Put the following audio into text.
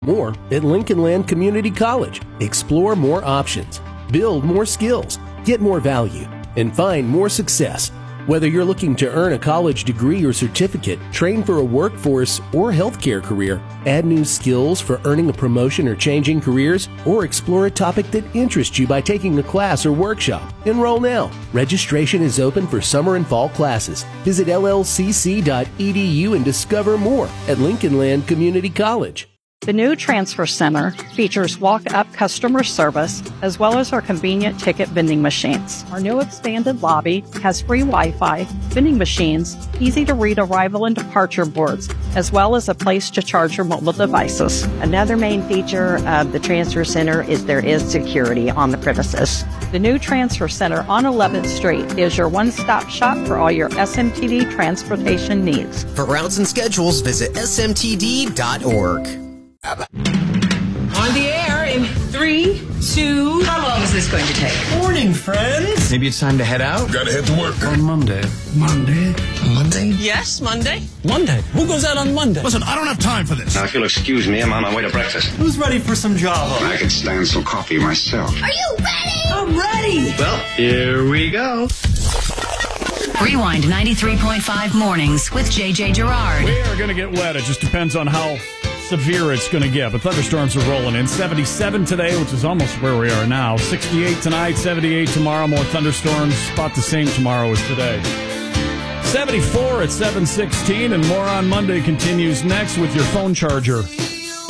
More at Lincoln Land Community College. Explore more options, build more skills, get more value, and find more success. Whether you're looking to earn a college degree or certificate, train for a workforce or healthcare career, add new skills for earning a promotion or changing careers, or explore a topic that interests you by taking a class or workshop, enroll now. Registration is open for summer and fall classes. Visit llcc.edu and discover more at Lincoln Land Community College. The new Transfer Center features walk-up customer service as well as our convenient ticket vending machines. Our new expanded lobby has free Wi-Fi, vending machines, easy-to-read arrival and departure boards, as well as a place to charge your mobile devices. Another main feature of the Transfer Center is there is security on the premises. The new Transfer Center on 11th Street is your one-stop shop for all your SMTD transportation needs. For routes and schedules, visit smtd.org. On the air in 3, 2... How long is this going to take? Morning, friends. Maybe it's time to head out. Gotta head to work. On Monday. Monday? Yes, Monday. Monday? Who goes out on Monday? Listen, I don't have time for this. Now, if you'll excuse me, I'm on my way to breakfast. Who's ready for some Java? I could stand some coffee myself. Are you ready? I'm ready. Well, here we go. Rewind 93.5 mornings with JJ Gerard. We are going to get wet. It just depends on how severe it's going to get, but thunderstorms are rolling in. 77 today, which is almost where we are now. 68 tonight, 78 tomorrow. More thunderstorms, about the same tomorrow as today. 74 at 7:16, and more on Monday continues next with your phone charger.